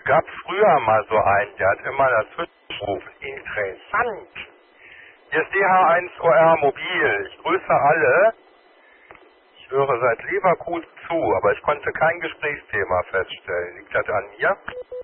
gab früher mal so einen, der hat immer dazwischen gerufen. Interessant. Hier ist DH1OR Mobil. Ich grüße alle. Ich höre seit Leverkusen zu, aber ich konnte kein Gesprächsthema feststellen. Liegt das an mir?